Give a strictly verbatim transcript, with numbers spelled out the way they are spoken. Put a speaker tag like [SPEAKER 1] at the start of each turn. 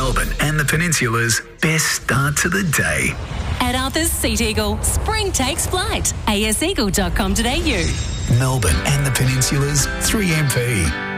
[SPEAKER 1] Melbourne and the Peninsula's best start to the day.
[SPEAKER 2] At Arthur's Seat Eagle, spring takes flight. a s eagle dot com dot a u.
[SPEAKER 1] Melbourne and the Peninsula's three M P.